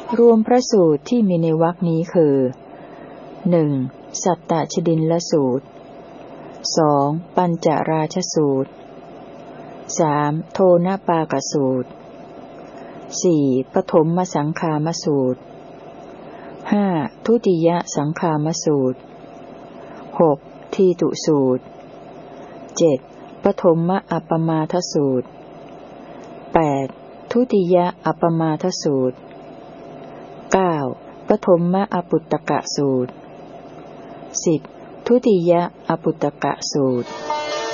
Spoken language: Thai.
รวมพระสูตรที่มีในวรรคนี้คือหนึ่งสัตตชดิลสูตรสองปัญจราชสูตรสามโทนปากสูตรสี่ปฐมสังคามสูตรห้าทุติยสังคามสูตรหกทีตุสูตรเจ็ดปฐมอัปปมาทสูตรแปดทุติยอัปปมาทสูตรเก้าปฐมอปุตตกสูตร10ทุติยอปุตตกสูตร